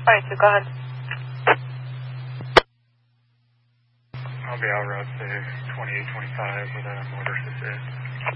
22, go ahead. I'll be out route to 2825 with a motorist assist.